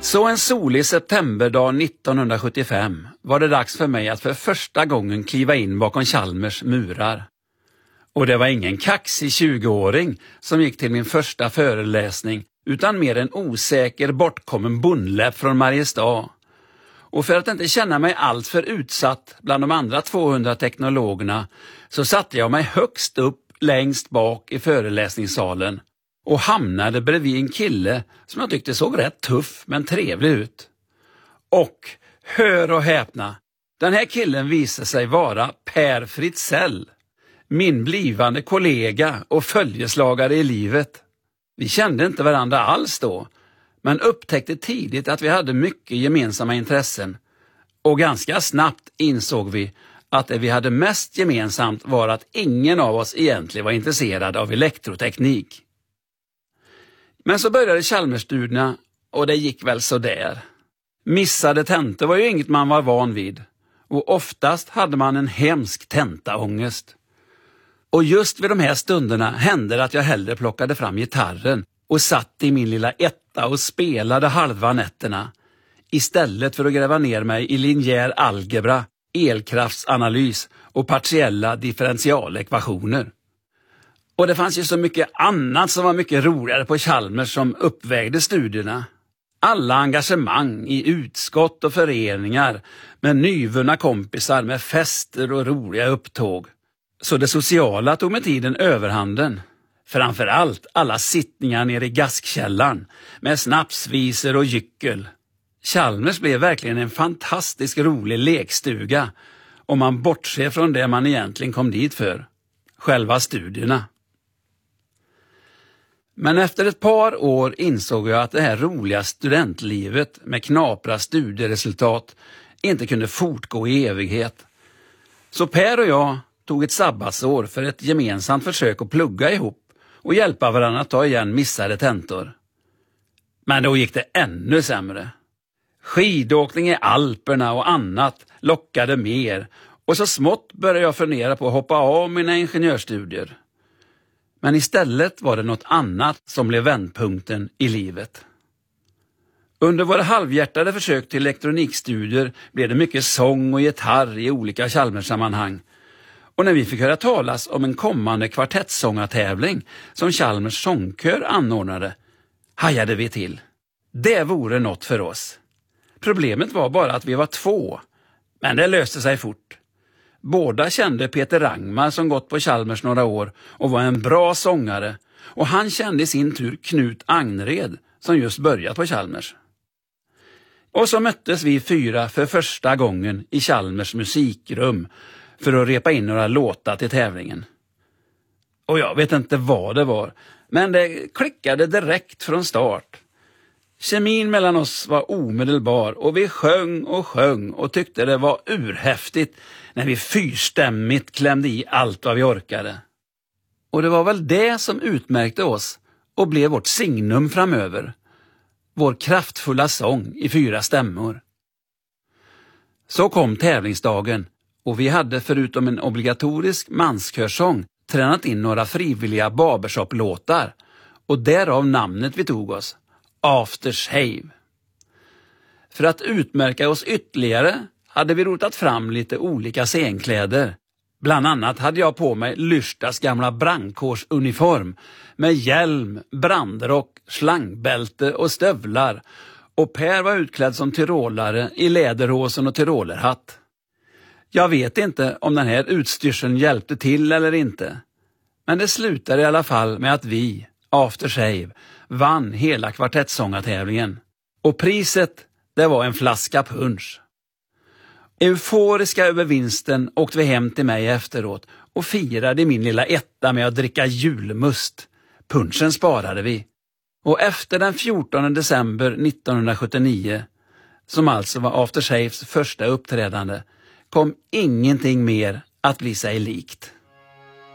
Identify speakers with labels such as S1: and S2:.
S1: Så en solig septemberdag 1975 var det dags för mig att för första gången kliva in bakom Chalmers murar. Och det var ingen kaxig 20-åring som gick till min första föreläsning, utan mer en osäker bortkommen bondläpp från Mariestad. Och för att inte känna mig allt för utsatt bland de andra 200 teknologerna så satte jag mig högst upp längst bak i föreläsningssalen och hamnade bredvid en kille som jag tyckte såg rätt tuff men trevlig ut. Och, hör och häpna, den här killen visade sig vara Per Fritzell, min blivande kollega och följeslagare i livet. Vi kände inte varandra alls då, men upptäckte tidigt att vi hade mycket gemensamma intressen. Och ganska snabbt insåg vi att det vi hade mest gemensamt var att ingen av oss egentligen var intresserad av elektroteknik. Men så började Chalmersstudierna och det gick väl så där. Missade tentor var ju inget man var van vid och oftast hade man en hemsk tentaångest. Och just vid de här stunderna hände det att jag hellre plockade fram gitarren och satt i min lilla etta och spelade halva nätterna istället för att gräva ner mig i linjär algebra, elkraftsanalys och partiella differentialekvationer. Och det fanns ju så mycket annat som var mycket roligare på Chalmers som uppvägde studierna. Alla engagemang i utskott och föreningar med nyvunna kompisar med fester och roliga upptåg. Så det sociala tog med tiden överhanden. Framförallt alla sittningar nere i gaskkällan med snapsvisor och gyckel. Chalmers blev verkligen en fantastisk rolig lekstuga om man bortser från det man egentligen kom dit för. Själva studierna. Men efter ett par år insåg jag att det här roliga studentlivet med knapra studieresultat inte kunde fortgå i evighet. Så Per och jag tog ett sabbatsår för ett gemensamt försök att plugga ihop och hjälpa varandra att ta igen missade tentor. Men då gick det ännu sämre. Skidåkning i Alperna och annat lockade mer och så smått började jag fundera på att hoppa av mina ingenjörsstudier. Men istället var det något annat som blev vändpunkten i livet. Under våra halvhjärtade försök till elektronikstudier blev det mycket sång och gitarr i olika Chalmers-sammanhang. Och när vi fick höra talas om en kommande kvartettsångartävling som Chalmers sångkör anordnade, hajade vi till. Det vore något för oss. Problemet var bara att vi var 2, men det löste sig fort. Båda kände Peter Rangmar som gått på Chalmers några år och var en bra sångare, och han kände i sin tur Knut Agnered som just börjat på Chalmers. Och så möttes vi 4 för första gången i Chalmers musikrum för att repa in några låtar till tävlingen. Och jag vet inte vad det var, men det klickade direkt från start. Kemin mellan oss var omedelbar och vi sjöng och tyckte det var urhäftigt när vi fyrstämmigt klämde i allt vad vi orkade. Och det var väl det som utmärkte oss och blev vårt signum framöver. Vår kraftfulla sång i 4 stämmor. Så kom tävlingsdagen och vi hade förutom en obligatorisk manskörsång tränat in några frivilliga barbershop-låtar och därav namnet vi tog oss. After Shave. För att utmärka oss ytterligare hade vi rotat fram lite olika scenkläder. Bland annat hade jag på mig Lyrstas gamla brandkårsuniform med hjälm, brandrock, slangbälte och stövlar, och Per var utklädd som tyrolare i läderhosen och tyrolerhatt. Jag vet inte om den här utstyrseln hjälpte till eller inte, men det slutade i alla fall med att vi, After Shave, vann hela kvartettsångartävlingen. Och priset, det var en flaska punsch. Euforiska över vinsten åkte vi hem till mig efteråt och firade min lilla etta med att dricka julmust. Punschen sparade vi. Och efter den 14 december 1979, som alltså var After Shaves första uppträdande, kom ingenting mer att bli sig likt.